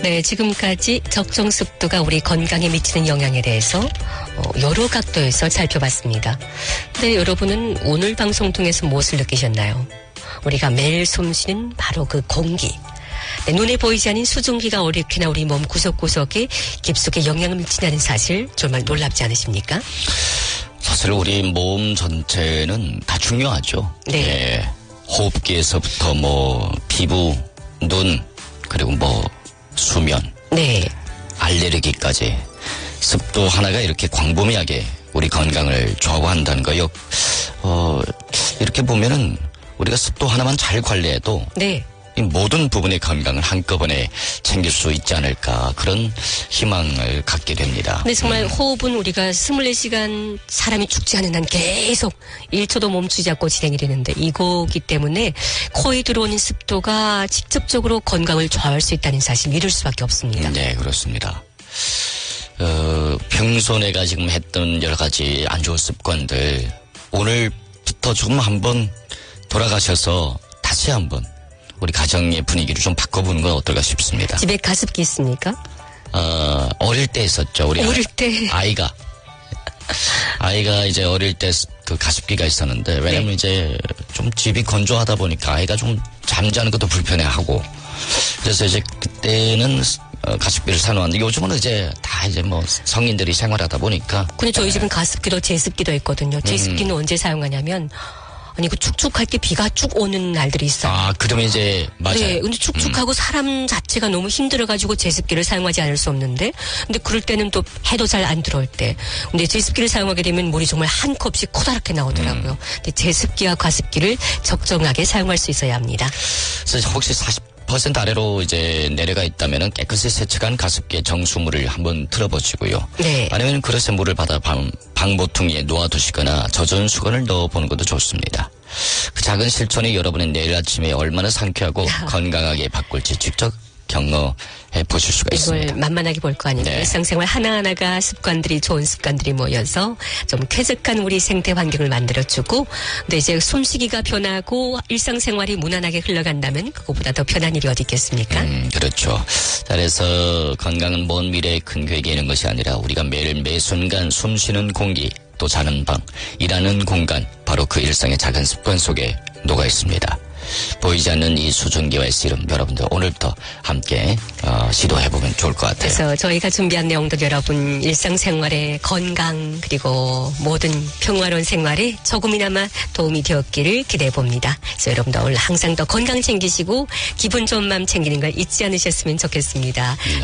네, 지금까지 적정 습도가 우리 건강에 미치는 영향에 대해서 여러 각도에서 살펴봤습니다. 근데 여러분은 오늘 방송 통해서 무엇을 느끼셨나요? 우리가 매일 숨쉬는 바로 그 공기. 네, 눈에 보이지 않는 수증기가 어렵게나 우리 몸 구석구석에 깊숙이 영향을 미친다는 사실 정말 놀랍지 않으십니까? 사실 우리 몸 전체는 다 중요하죠. 네. 예, 호흡기에서부터 피부, 눈, 그리고 수면, 네. 알레르기까지 습도 하나가 이렇게 광범위하게 우리 건강을 좌우한다는 거요. 이렇게 보면은 우리가 습도 하나만 잘 관리해도 네. 이 모든 부분의 건강을 한꺼번에 챙길 수 있지 않을까 그런 희망을 갖게 됩니다. 근데 정말 호흡은 우리가 24시간 사람이 죽지 않은 한 계속 1초도 멈추지 않고 진행이 되는데 이거기 때문에 코에 들어오는 습도가 직접적으로 건강을 좌우할 수 있다는 사실 믿을 수밖에 없습니다. 네, 그렇습니다. 평소 내가 지금 했던 여러 가지 안 좋은 습관들 오늘부터 좀 한번 돌아가셔서 다시 한번 우리 가정의 분위기를 좀 바꿔보는 건 어떨까 싶습니다. 집에 가습기 있습니까? 어릴 때 있었죠. 우리 어릴 때. 아이가 이제 어릴 때 그 가습기가 있었는데 왜냐면 네. 이제 좀 집이 건조하다 보니까 아이가 좀 잠자는 것도 불편해하고 그래서 이제 그때는 가습기를 사놓았는데 요즘은 이제 다 이제 성인들이 생활하다 보니까. 근데 저희 집은 가습기도 제습기도 있거든요. 제습기는 언제 사용하냐면 아니, 축축할 때 비가 쭉 오는 날들이 있어요. 그러면 이제, 맞아요. 네, 근데 축축하고 사람 자체가 너무 힘들어가지고 제습기를 사용하지 않을 수 없는데, 근데 그럴 때는 또 해도 잘 안 들어올 때. 근데 제습기를 사용하게 되면 물이 정말 한 컵씩 커다랗게 나오더라고요. 근데 제습기와 가습기를 적정하게 사용할 수 있어야 합니다. 그래서 혹시 40% 아래로 이제 내려가 있다면은 깨끗이 세척한 가습기에 정수물을 한번 틀어보시고요. 네. 아니면 그릇에 물을 받아 방보퉁이에 놓아두시거나 젖은 수건을 넣어보는 것도 좋습니다. 그 작은 실천이 여러분의 내일 아침에 얼마나 상쾌하고 건강하게 바꿀지 직접 경험해 보실 수가 있습니다. 이걸 만만하게 볼 거 아닙니까? 네. 일상생활 하나하나가 습관들이 좋은 습관들이 모여서 좀 쾌적한 우리 생태 환경을 만들어주고 근데 이제 숨쉬기가 편하고 일상생활이 무난하게 흘러간다면 그거보다 더 편한 일이 어디 있겠습니까? 그렇죠. 그래서 건강은 먼 미래의 큰 계획에 있는 것이 아니라 우리가 매일 매 순간 숨쉬는 공기 또 자는 방, 일하는 공간 바로 그 일상의 작은 습관 속에 녹아 있습니다. 보이지 않는 이 수증기와의 씨름 여러분들 오늘부터 함께 시도해보면 좋을 것 같아요. 그래서 저희가 준비한 내용들 여러분 일상생활의 건강 그리고 모든 평화로운 생활에 조금이나마 도움이 되었기를 기대해봅니다. 그래서 여러분들 오늘 항상 더 건강 챙기시고 기분 좋은 마음 챙기는 걸 잊지 않으셨으면 좋겠습니다.